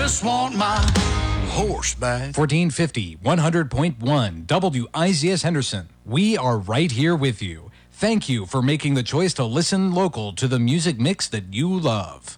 just want my horse back. 1450, 100.1, WIZS Henderson. We are right here with you. Thank you for making the choice to listen local to the music mix that you love.